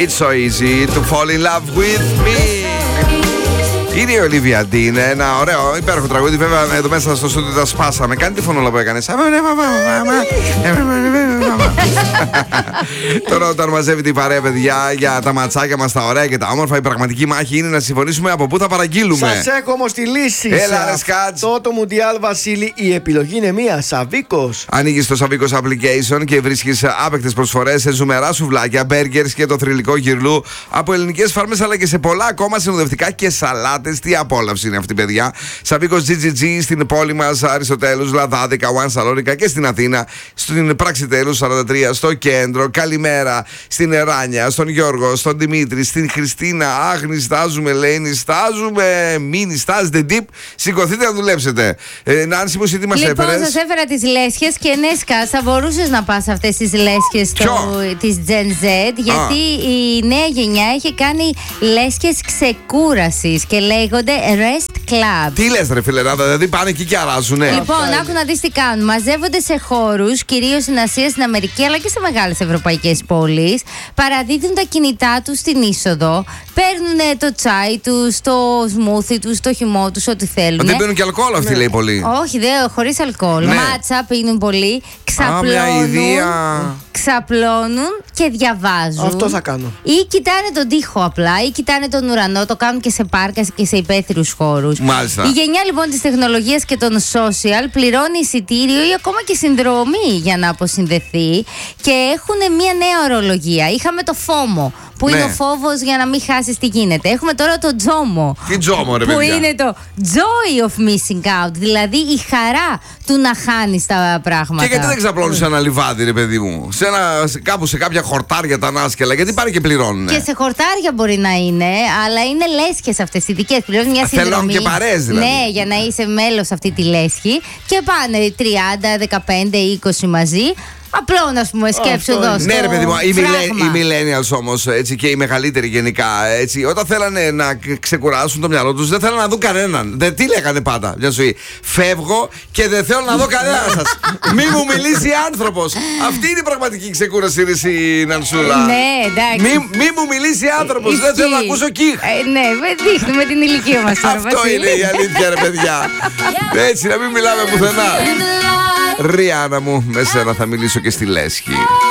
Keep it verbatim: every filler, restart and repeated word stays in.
It's so easy to fall in love with me. Είναι η Ολίβια Ντίν, ένα ωραίο υπέροχο τραγούδι. Βέβαια εδώ μέσα στο στούντιο τα σπάσαμε. Κάνει τη φωνούλα που έκανε. Τώρα όταν μαζεύει την παρέα, παιδιά, για τα ματσάκια μας τα ωραία και τα όμορφα, η πραγματική μάχη είναι να συμφωνήσουμε από πού θα παραγγείλουμε. Σας έχω όμως τη λύση. Έλα, ρε Σκάτς. Αυτό το Μουντιάλ, Βασίλη, η επιλογή είναι μία. Σαβίκος. Ανοίγεις το Σαβίκος application και βρίσκεις άπαικτες προσφορές σε ζουμερά σουβλάκια, μπέργκερς και το θρυλικό γυρλού από ελληνικές φάρμες αλλά και σε πολλά ακόμα συνοδευτικά και σαλάτες. Τι απόλαυση είναι αυτή, παιδιά. Σαβίκος τζι τζι τζι στην πόλη μας, Αριστοτέλους, Λαδάδικα, One Σαλόνικα και στην Αθήνα, στην Πραξιτέλους σαράντα τρία, στο κέντρο. Καλημέρα στην Εράνια, στον Γιώργο, στον Δημήτρη, στην Χριστίνα. Αχ, νιστάζουμε, λέει, νιστάζουμε. Μην νιστάζετε, deep. Σηκωθείτε να δουλέψετε. Ε, Νάνση, μου, τι μας λοιπόν, έφερες? Λοιπόν, σας έφερα τις λέσχες και ναι, Σκά, θα μπορούσες να πας αυτές τις λέσχες της Gen Z, γιατί Α. η νέα γενιά έχει κάνει λέσχες ξεκούρασης και λέγονται Rest Club. Τι λες, ρε φιλεράδα, δηλαδή πάνε εκεί και αράζουνε. Λοιπόν, άκου να δεις τι κάνουν. Μαζεύονται σε χώρους, κυρίως στην Ασία, στην Αμερική, αλλά και σε μεγάλες ευρωπαϊκές πόλεις. Παραδίδουν τα κινητά τους στην είσοδο. Παίρνουν το τσάι τους, το σμούθι τους, το χυμό τους, ό,τι θέλουν. Δεν παίρνουν και αλκοόλ αυτοί, ναι. λέει πολύ. Όχι, δε, χωρίς αλκοόλ. Ναι. Μάτσα πίνουν πολύ. Ξαπλώνουν. Α, ξαπλώνουν και διαβάζουν. Αυτό θα κάνω. Ή κοιτάνε τον τοίχο απλά, ή κοιτάνε τον ουρανό. Το κάνουν και σε πάρκα και σε υπαίθριους χώρους. Μάλιστα. Η γενιά λοιπόν της τεχνολογίας και των social πληρώνει εισιτήριο ή ακόμα και συνδρομή για να αποσυνδεθεί και έχουν μια νέα ορολογία. Είχαμε το φόμο, που ναι. είναι ο φόβος για να μην χάσεις τι γίνεται. Έχουμε τώρα το τζόμο. Τι τζόμο, ρε που παιδιά? είναι το joy of missing out, δηλαδή η χαρά του να χάνεις τα πράγματα. Και γιατί δεν ξαπλώνουν σε ένα λιβάδι, ρε παιδί μου? Σε ένα, σε, κάπου σε κάποια χορτάρια τα ανάσκελα, γιατί πάνε και πληρώνουν. Και σε χορτάρια μπορεί να είναι, αλλά είναι λέσχες αυτές ειδικές. Πληρώνουν μια συνδρομή. Θέλουν και παρέες δηλαδή. Ναι, για να είσαι μέλος σε αυτή τη λέσχη. Και πάνε τριάντα, δεκαπέντε, είκοσι μαζί. Απλό να πούμε, σκέψου εδώ. Ναι, ρε παιδί μου, οι, οι millennials όμως και οι μεγαλύτεροι γενικά, έτσι, όταν θέλανε να ξεκουράσουν το μυαλό τους, δεν θέλανε να δουν κανέναν. Δεν, τι λέγανε πάντα μια ζωή? Φεύγω και δεν θέλω να δω κανέναν σας. Μη μου μιλήσει άνθρωπος. Αυτή είναι η πραγματική ξεκούραση, ρε Νανσούλα. Ναι, εντάξει. Μη, μη μου μιλήσει άνθρωπος. Δεν θέλω να ακούσω κύχ. Ε, ναι, δείχνουμε την ηλικία μας τώρα. Αυτό είναι η αλήθεια, ρε παιδιά. Έτσι, να μην μιλάμε πουθενά. Ριάννα μου, με σένα θα μιλήσω και στη λέσχη.